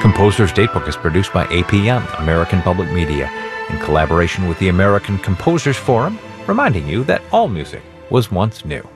Composer's Datebook is produced by APM, American Public Media, in collaboration with the American Composers Forum, reminding you that all music was once new.